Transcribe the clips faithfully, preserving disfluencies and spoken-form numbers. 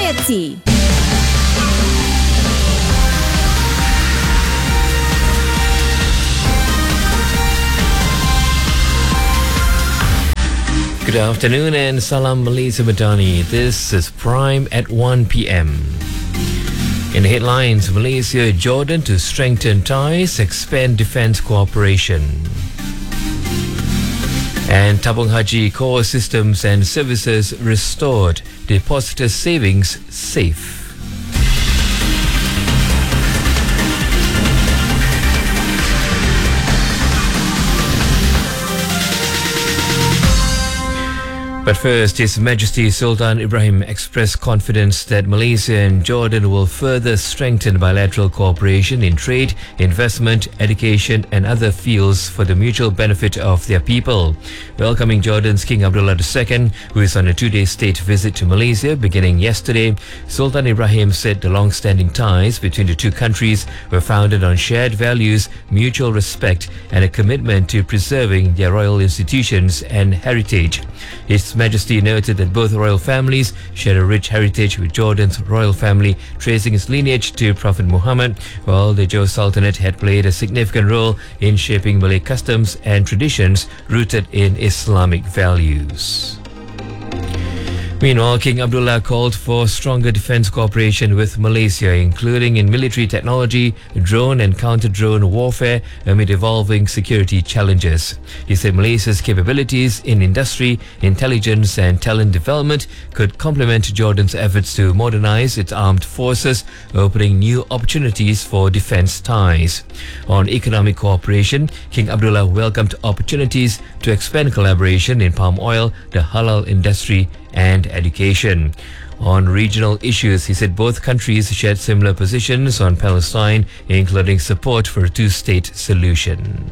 Mitzi. Good afternoon and Salam Malaysia Madani. This is Prime at one p.m. In the headlines, Malaysia, Jordan to strengthen ties, expand defence cooperation. And Tabung Haji core systems and services restored, depositor savings safe. But first, His Majesty Sultan Ibrahim expressed confidence that Malaysia and Jordan will further strengthen bilateral cooperation in trade, investment, education and other fields for the mutual benefit of their people. Welcoming Jordan's King Abdullah the Second, who is on a two-day state visit to Malaysia beginning yesterday, Sultan Ibrahim said the long-standing ties between the two countries were founded on shared values, mutual respect and a commitment to preserving their royal institutions and heritage. His Majesty noted that both royal families share a rich heritage, with Jordan's royal family tracing its lineage to Prophet Muhammad, while the Johor Sultanate had played a significant role in shaping Malay customs and traditions rooted in Islamic values. Meanwhile, King Abdullah called for stronger defence cooperation with Malaysia, including in military technology, drone and counter-drone warfare amid evolving security challenges. He said Malaysia's capabilities in industry, intelligence and talent development could complement Jordan's efforts to modernise its armed forces, opening new opportunities for defence ties. On economic cooperation, King Abdullah welcomed opportunities to expand collaboration in palm oil, the halal industry and education. On regional issues, he said both countries shared similar positions on Palestine, including support for a two-state solution.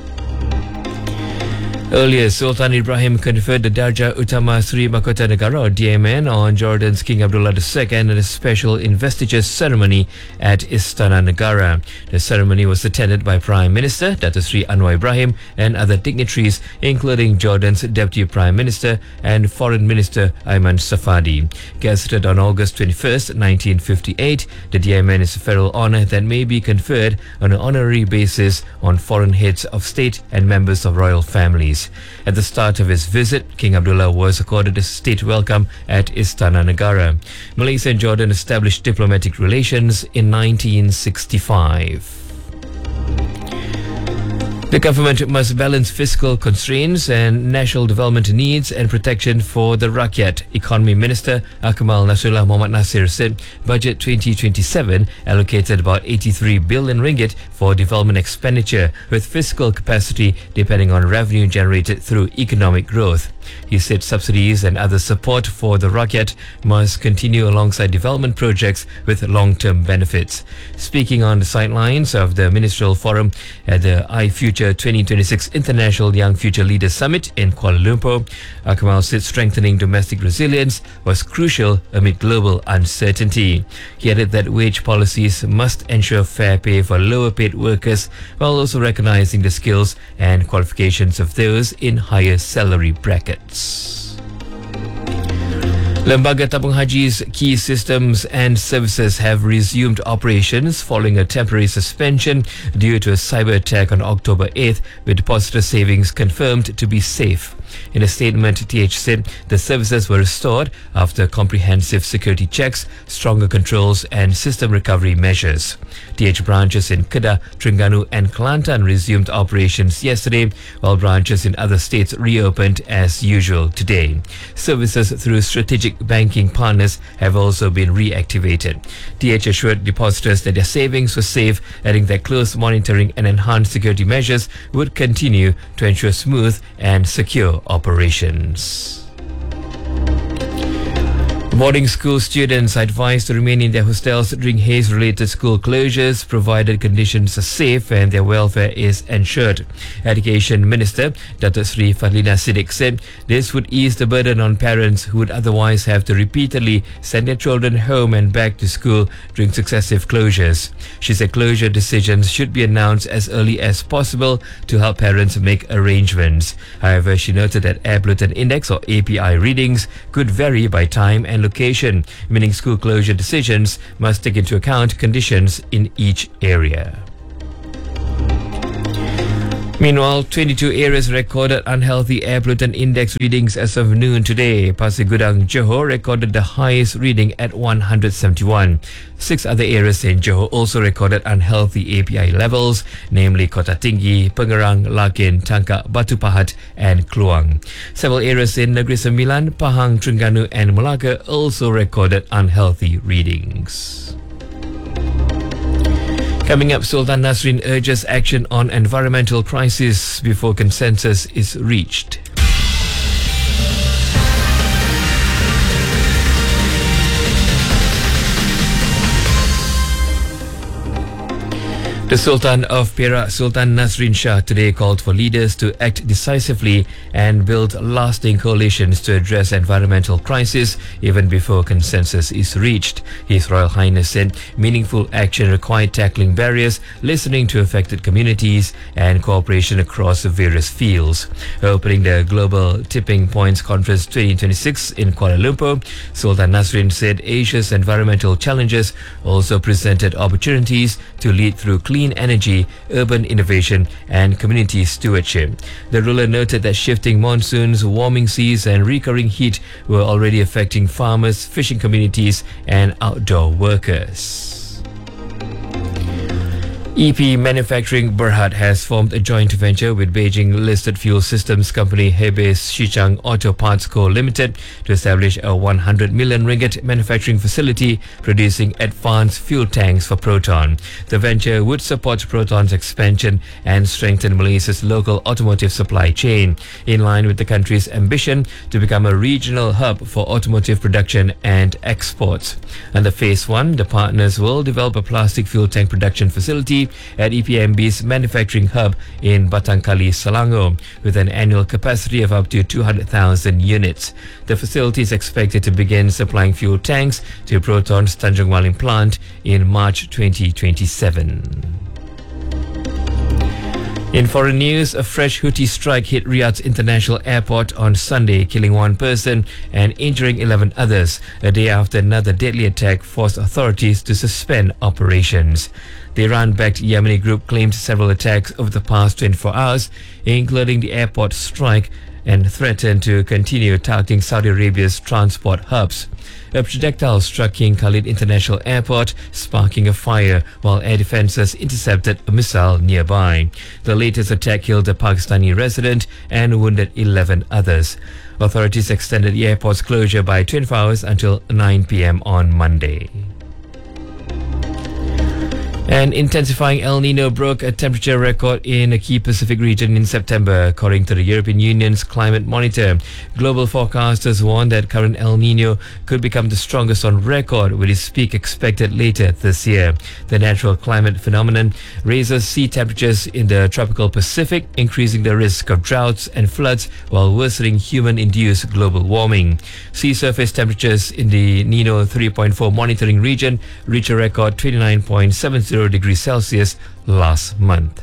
Earlier, Sultan Ibrahim conferred the Darjah Utama Sri Mahkota Negara, or D M N, on Jordan's King Abdullah the Second at a special investiture ceremony at Istana Negara. The ceremony was attended by Prime Minister Dato' Sri Anwar Ibrahim and other dignitaries, including Jordan's Deputy Prime Minister and Foreign Minister Ayman Safadi. Gazetted on August twenty-first, nineteen fifty-eight, the D M N is a federal honour that may be conferred on an honorary basis on foreign heads of state and members of royal families. At the start of his visit, King Abdullah was accorded a state welcome at Istana Negara. Malaysia and Jordan established diplomatic relations in nineteen sixty-five. The government must balance fiscal constraints and national development needs and protection for the rakyat. Economy Minister Akmal Nasrullah Mohamed Nasir said Budget twenty twenty-seven allocated about eighty-three billion ringgit for development expenditure, with fiscal capacity depending on revenue generated through economic growth. He said subsidies and other support for the rakyat must continue alongside development projects with long-term benefits. Speaking on the sidelines of the Ministerial Forum at the iFuture twenty twenty-six International Young Future Leaders Summit in Kuala Lumpur, Akmal said strengthening domestic resilience was crucial amid global uncertainty. He added that wage policies must ensure fair pay for lower paid workers, while also recognizing the skills and qualifications of those in higher salary brackets. Lembaga Tabung Haji's key systems and services have resumed operations following a temporary suspension due to a cyber attack on October eighth, with depositor savings confirmed to be safe. In a statement, T H said the services were restored after comprehensive security checks, stronger controls and system recovery measures. T H branches in Kedah, Terengganu and Kelantan resumed operations yesterday, while branches in other states reopened as usual today. Services through strategic banking partners have also been reactivated. T H assured depositors that their savings were safe, adding that close monitoring and enhanced security measures would continue to ensure smooth and secure operations. Boarding school students are advised to remain in their hostels during haze-related school closures, provided conditions are safe and their welfare is ensured. Education Minister Dato' Sri Fadlina Siddiq said this would ease the burden on parents who would otherwise have to repeatedly send their children home and back to school during successive closures. She said closure decisions should be announced as early as possible to help parents make arrangements. However, she noted that Air Pollutant Index or A P I readings could vary by time and location, meaning school closure decisions must take into account conditions in each area. Meanwhile, twenty-two areas recorded unhealthy air pollutant index readings as of noon today. Pasir Gudang, Johor recorded the highest reading at one hundred seventy-one. Six other areas in Johor also recorded unhealthy A P I levels, namely Kota Tinggi, Pengerang, Lakin, Tangkak, Batu Pahat and Kluang. Several areas in Negeri Sembilan, Pahang, Terengganu and Melaka also recorded unhealthy readings. Coming up, Sultan Nasrin urges action on environmental crisis before consensus is reached. The Sultan of Perak, Sultan Nasrin Shah, today called for leaders to act decisively and build lasting coalitions to address environmental crisis even before consensus is reached. His Royal Highness said meaningful action required tackling barriers, listening to affected communities and cooperation across various fields. Opening the Global Tipping Points Conference twenty twenty-six in Kuala Lumpur, Sultan Nasrin said Asia's environmental challenges also presented opportunities to lead through clean energy, urban innovation and community stewardship. The ruler noted that shifting monsoons, warming seas and recurring heat were already affecting farmers, fishing communities and outdoor workers. E P Manufacturing Berhad has formed a joint venture with Beijing-listed fuel systems company Hebei Xichang Auto Parts Co. Limited to establish a one hundred million ringgit manufacturing facility producing advanced fuel tanks for Proton. The venture would support Proton's expansion and strengthen Malaysia's local automotive supply chain, in line with the country's ambition to become a regional hub for automotive production and exports. Under Phase one, the partners will develop a plastic fuel tank production facility at E P M B's manufacturing hub in Batangkali, Selangor, with an annual capacity of up to two hundred thousand units. The facility is expected to begin supplying fuel tanks to Proton's Tanjung Malim plant in March twenty twenty-seven. In foreign news, a fresh Houthi strike hit Riyadh's international airport on Sunday, killing one person and injuring eleven others, a day after another deadly attack forced authorities to suspend operations. The Iran-backed Yemeni group claimed several attacks over the past twenty-four hours, including the airport strike, and threatened to continue targeting Saudi Arabia's transport hubs. A projectile struck King Khalid International Airport, sparking a fire while air defences intercepted a missile nearby. The latest attack killed a Pakistani resident and wounded eleven others. Authorities extended the airport's closure by twenty-four hours until nine p m on Monday. An intensifying El Nino broke a temperature record in a key Pacific region in September, according to the European Union's Climate Monitor. Global forecasters warn that current El Nino could become the strongest on record, with its peak expected later this year. The natural climate phenomenon raises sea temperatures in the tropical Pacific, increasing the risk of droughts and floods while worsening human-induced global warming. Sea surface temperatures in the Nino three point four monitoring region reached a record twenty-nine point seven zero degrees Celsius last month.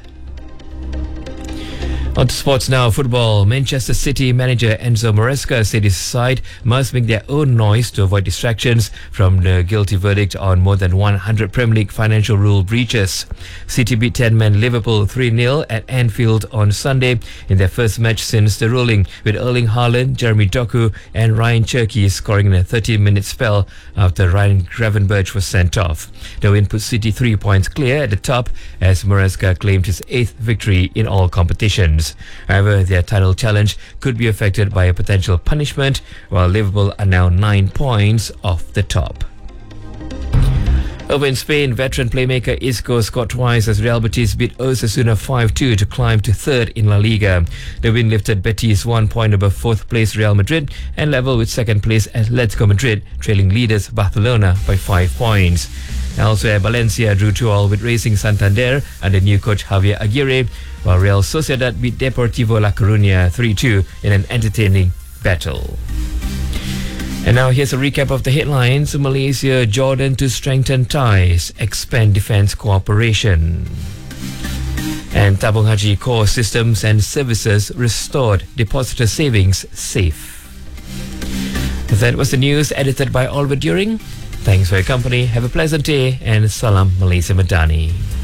On to sports now. Football. Manchester City manager Enzo Maresca said his side must make their own noise to avoid distractions from the guilty verdict on more than one hundred Premier League financial rule breaches. City beat ten-man Liverpool three nil at Anfield on Sunday in their first match since the ruling, with Erling Haaland, Jeremy Doku and Ryan Cherki scoring in a thirty-minute spell after Ryan Gravenberch was sent off. The win put City three points clear at the top as Maresca claimed his eighth victory in all competitions. However, their title challenge could be affected by a potential punishment, while Liverpool are now nine points off the top. Over in Spain, veteran playmaker Isco scored twice as Real Betis beat Osasuna five two to climb to third in La Liga. The win lifted Betis one point above fourth place Real Madrid and level with second place Atletico Madrid, trailing leaders Barcelona by five points. Elsewhere, Valencia drew two all with Racing Santander under new coach Javier Aguirre, while Real Sociedad beat Deportivo La Coruña three two in an entertaining battle. And now here's a recap of the headlines. Malaysia, Jordan to strengthen ties, expand defence cooperation. And Tabung Haji core systems and services restored, depositor savings safe. That was the news edited by Oliver During. Thanks for your company. Have a pleasant day and Salam Malaysia Madani.